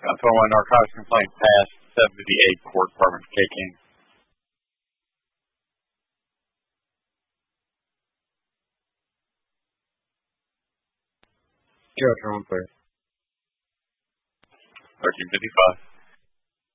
1 narcotics complaint passed. 758 Court Department, K. King. Judge, on, please. 1355.